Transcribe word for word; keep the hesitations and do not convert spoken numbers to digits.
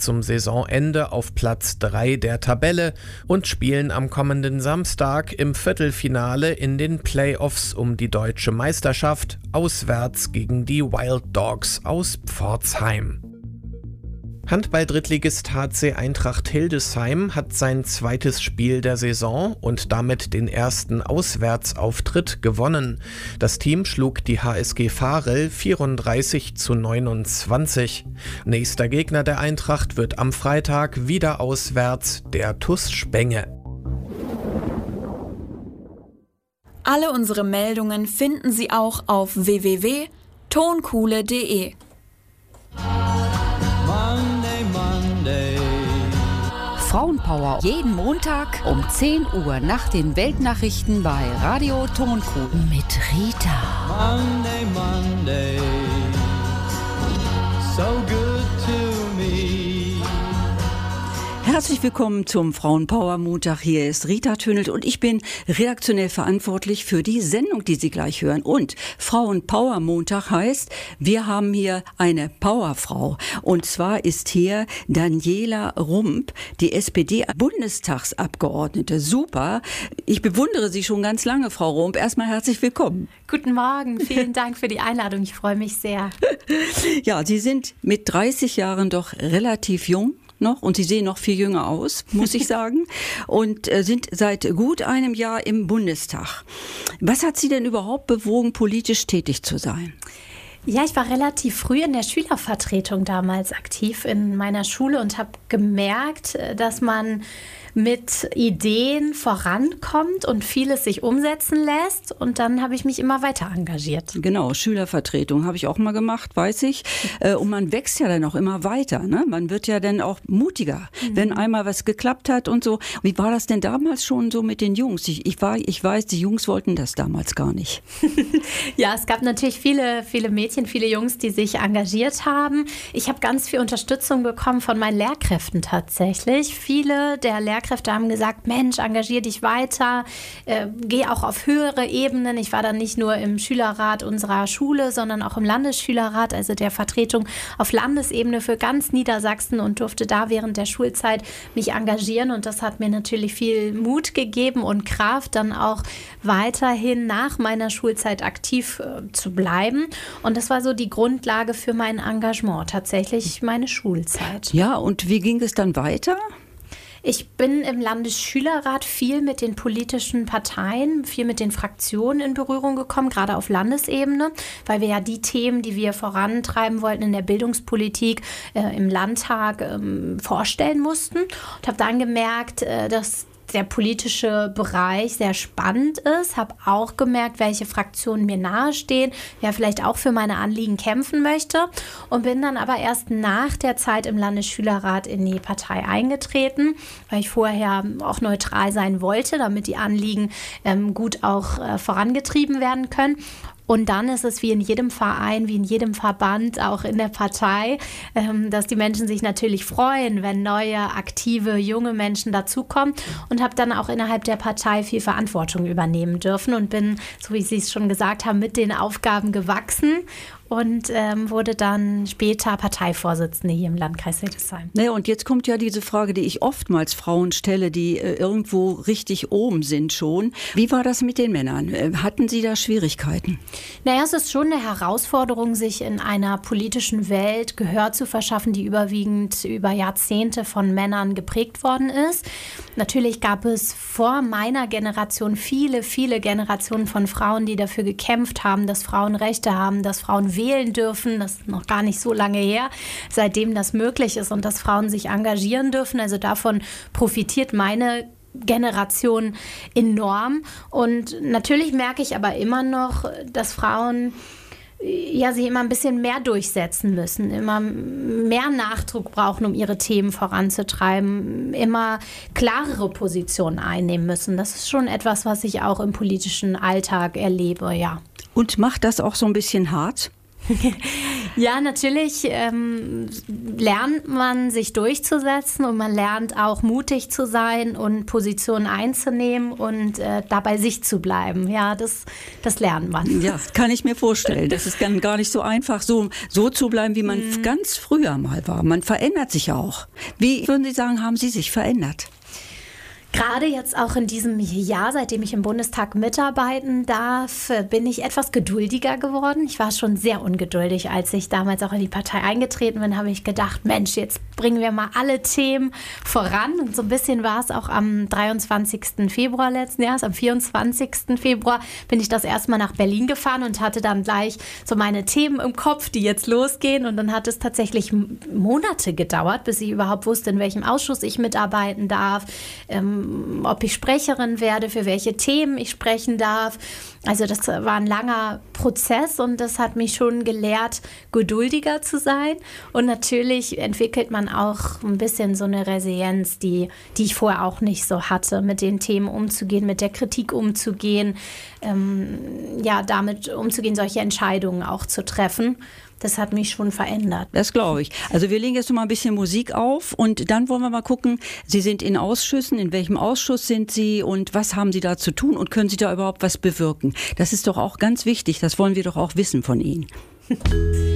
zum Saisonende auf Platz drei der Tabelle und spielen am kommenden Samstag im Viertelfinale in den Playoffs um die deutsche Meisterschaft auswärts gegen die Wild Dogs aus Pforzheim. Handball-Drittligist H C Eintracht Hildesheim hat sein zweites Spiel der Saison und damit den ersten Auswärtsauftritt gewonnen. Das Team schlug die H S G Varel vierunddreißig zu neunundzwanzig. Nächster Gegner der Eintracht wird am Freitag wieder auswärts der T U S Spenge. Alle unsere Meldungen finden Sie auch auf w w w punkt tonkuhle punkt de. Frauenpower jeden Montag um zehn Uhr nach den Weltnachrichten bei Radio Tonkuhle mit Rita. Monday, Monday, so good to me. Herzlich willkommen zum Frauenpower Montag. Hier ist Rita Tönnelt und ich bin redaktionell verantwortlich für die Sendung, die Sie gleich hören. Und Frauenpower Montag heißt, wir haben hier eine Powerfrau. Und zwar ist hier Daniela Rump, die S P D-Bundestagsabgeordnete. Super. Ich bewundere Sie schon ganz lange, Frau Rump. Erstmal herzlich willkommen. Guten Morgen. Vielen Dank für die Einladung. Ich freue mich sehr. Ja, Sie sind mit dreißig Jahren doch relativ jung noch und Sie sehen noch viel jünger aus, muss ich sagen, und äh, sind seit gut einem Jahr im Bundestag. Was hat Sie denn überhaupt bewogen, politisch tätig zu sein? Ja, ich war relativ früh in der Schülervertretung damals aktiv in meiner Schule und habe gemerkt, dass man mit Ideen vorankommt und vieles sich umsetzen lässt. Und dann habe ich mich immer weiter engagiert. Genau, Schülervertretung habe ich auch mal gemacht, weiß ich. Und man wächst ja dann auch immer weiter, ne? Man wird ja dann auch mutiger, mhm. wenn einmal was geklappt hat und so. Wie war das denn damals schon so mit den Jungs? Ich, ich, war, ich weiß, die Jungs wollten das damals gar nicht. Ja, es gab natürlich viele, viele Mädchen, viele Jungs, die sich engagiert haben. Ich habe ganz viel Unterstützung bekommen von meinen Lehrkräften tatsächlich. Viele der Lehrkräfte haben gesagt, Mensch, engagier dich weiter, äh, geh auch auf höhere Ebenen. Ich war dann nicht nur im Schülerrat unserer Schule, sondern auch im Landesschülerrat, also der Vertretung auf Landesebene für ganz Niedersachsen und durfte da während der Schulzeit mich engagieren. Und das hat mir natürlich viel Mut gegeben und Kraft, dann auch weiterhin nach meiner Schulzeit aktiv äh, zu bleiben. Und das war so die Grundlage für mein Engagement, tatsächlich meine Schulzeit. Ja, und wie ging es dann weiter? Ich bin im Landesschülerrat viel mit den politischen Parteien, viel mit den Fraktionen in Berührung gekommen, gerade auf Landesebene, weil wir ja die Themen, die wir vorantreiben wollten in der Bildungspolitik äh, im Landtag ähm, vorstellen mussten. Und habe dann gemerkt, äh, dass der politische Bereich sehr spannend ist, habe auch gemerkt, welche Fraktionen mir nahestehen, wer vielleicht auch für meine Anliegen kämpfen möchte und bin dann aber erst nach der Zeit im Landesschülerrat in die Partei eingetreten, weil ich vorher auch neutral sein wollte, damit die Anliegen ähm, gut auch äh, vorangetrieben werden können. Und dann ist es wie in jedem Verein, wie in jedem Verband, auch in der Partei, dass die Menschen sich natürlich freuen, wenn neue, aktive, junge Menschen dazukommen. Und habe dann auch innerhalb der Partei viel Verantwortung übernehmen dürfen und bin, so wie Sie es schon gesagt haben, mit den Aufgaben gewachsen. Und ähm, wurde dann später Parteivorsitzende hier im Landkreis Hildesheim. Naja, und jetzt kommt ja diese Frage, die ich oftmals Frauen stelle, die äh, irgendwo richtig oben sind schon. Wie war das mit den Männern? Äh, hatten Sie da Schwierigkeiten? Naja, es ist schon eine Herausforderung, sich in einer politischen Welt Gehör zu verschaffen, die überwiegend über Jahrzehnte von Männern geprägt worden ist. Natürlich gab es vor meiner Generation viele, viele Generationen von Frauen, die dafür gekämpft haben, dass Frauen Rechte haben, dass Frauen wählen dürfen. Das ist noch gar nicht so lange her, seitdem das möglich ist und dass Frauen sich engagieren dürfen. Also davon profitiert meine Generation enorm. Und natürlich merke ich aber immer noch, dass Frauen ja, sich immer ein bisschen mehr durchsetzen müssen, immer mehr Nachdruck brauchen, um ihre Themen voranzutreiben, immer klarere Positionen einnehmen müssen. Das ist schon etwas, was ich auch im politischen Alltag erlebe, ja. Und macht das auch so ein bisschen hart? Ja, natürlich ähm, lernt man sich durchzusetzen und man lernt auch mutig zu sein und Positionen einzunehmen und äh, dabei sich zu bleiben. Ja, das, das lernt man. Ja, kann ich mir vorstellen. Das ist dann gar nicht so einfach, so, so zu bleiben, wie man mhm. ganz früher mal war. Man verändert sich auch. Wie würden Sie sagen, haben Sie sich verändert? Gerade jetzt auch in diesem Jahr, seitdem ich im Bundestag mitarbeiten darf, bin ich etwas geduldiger geworden. Ich war schon sehr ungeduldig, als ich damals auch in die Partei eingetreten bin, habe ich gedacht, Mensch, jetzt bringen wir mal alle Themen voran. Und so ein bisschen war es auch am dreiundzwanzigsten Februar letzten Jahres. Am vierundzwanzigsten Februar bin ich das erste Mal nach Berlin gefahren und hatte dann gleich so meine Themen im Kopf, die jetzt losgehen. Und dann hat es tatsächlich Monate gedauert, bis ich überhaupt wusste, in welchem Ausschuss ich mitarbeiten darf, ähm, ob ich Sprecherin werde, für welche Themen ich sprechen darf. Also das war ein langer Prozess und das hat mich schon gelehrt, geduldiger zu sein. Und natürlich entwickelt man auch ein bisschen so eine Resilienz, die, die ich vorher auch nicht so hatte, mit den Themen umzugehen, mit der Kritik umzugehen, ähm, ja, damit umzugehen, solche Entscheidungen auch zu treffen. Das hat mich schon verändert. Das glaube ich. Also wir legen jetzt noch mal ein bisschen Musik auf und dann wollen wir mal gucken, Sie sind in Ausschüssen, in welchem Ausschuss sind Sie und was haben Sie da zu tun und können Sie da überhaupt was bewirken? Das ist doch auch ganz wichtig, das wollen wir doch auch wissen von Ihnen.